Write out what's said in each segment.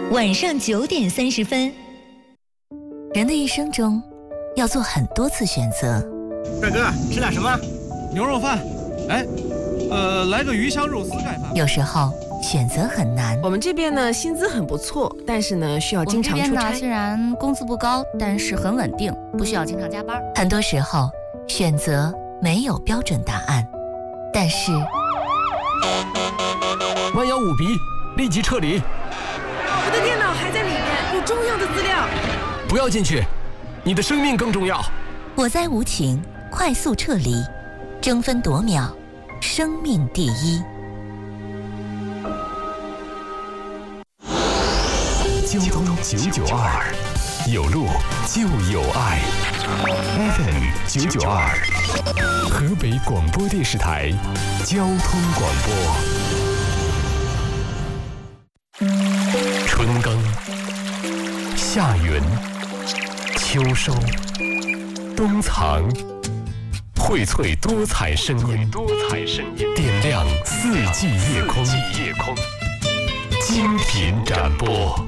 晚上9点30分。人的一生中，要做很多次选择。 帅哥，吃点什么？ 牛肉饭。哎，来个鱼香肉丝盖饭。 有时候选择很难。 我们这边呢，薪资很不错，但是呢，需要经常出差。 我们这边呢，虽然工资不高，但是很稳定，不需要经常加班。 很多时候，选择没有标准答案，但是弯腰舞鼻，立即撤离。 我的电脑还在里面，有重要的资料。 不要进去，你的生命更重要。 我在无情，快速撤离，争分夺秒，生命第一。 交通992，有路就有爱。FM 992，河北广播电视台交通广播。春耕，夏耘，秋收，冬藏，荟萃多彩声音，点亮4季夜空，精品展播。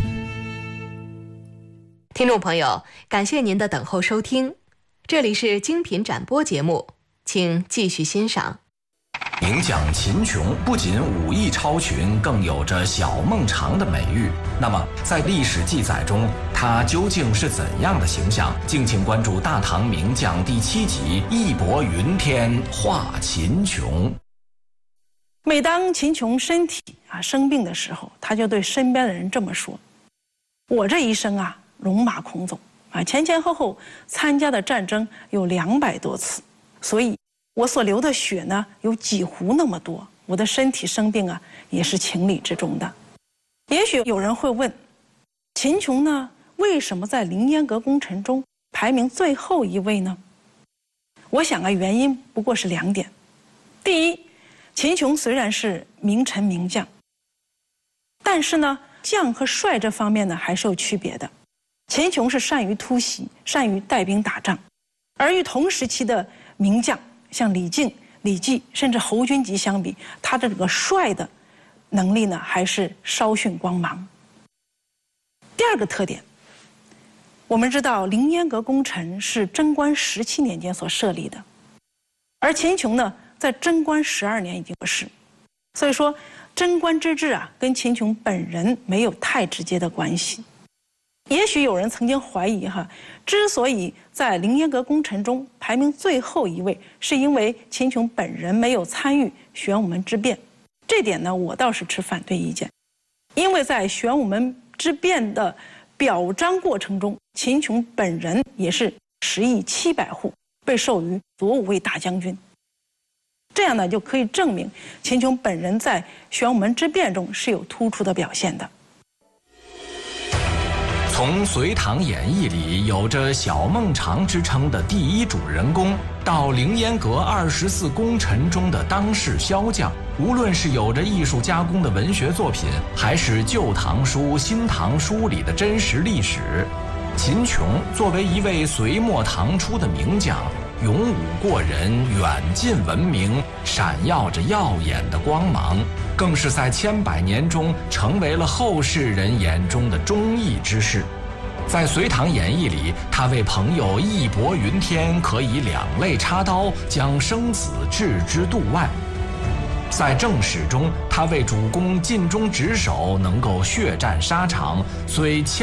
听众朋友，感谢您的等候收听，这里是精品展播节目，请继续欣赏。 名将秦琼不仅武艺超群，更有着小孟尝的美誉。那么，在历史记载中，他究竟是怎样的形象？敬请关注《大唐名将》第7集《义薄云天化秦琼》。 每当秦琼身体生病的时候，他就对身边的人这么说：“我这一生戎马倥偬前后后参加的战争有200多次，所以我所流的血呢有几壶那么多，我的身体生病也是情理之中的。”也许有人会问，秦琼呢为什么在凌烟阁功臣中排名最后一位呢？我想原因不过是2点。第一，秦琼虽然是名臣名将，但是呢将和帅这方面呢还是有区别的。秦琼是善于突袭，善于带兵打仗，而与同时期的名将像李靖、李绩甚至侯君集相比，他的这个帅的能力呢还是稍逊光芒。第二个特点，我们知道凌烟阁功臣是贞观17年间所设立的，而秦琼呢在贞观12年已经过世，所以说贞观之治跟秦琼本人没有太直接的关系。也许有人曾经怀疑之所以在凌烟阁功臣中排名最后一位，是因为秦琼本人没有参与玄武门之变。这点呢，我倒是持反对意见，因为在玄武门之变的表彰过程中，秦琼本人也是10亿700户被授予左武卫大将军。这样呢，就可以证明秦琼本人在玄武门之变中是有突出的表现的。 从《隋唐演义》里有着小孟尝之称的第一主人公，到凌烟阁24功臣中的当世骁将，无论是有着艺术加工的文学作品，还是《旧唐书》《新唐书》里的真实历史，秦琼作为一位隋末唐初的名将，勇武过人，远近闻名，闪耀着耀眼的光芒，更是在千百年中成为了后世人眼中的忠义之士。在《隋唐演义》里，他为朋友义薄云天，可以2肋插刀，将生死置之度外；在正史中，他为主公尽忠职守，能够血战沙场，虽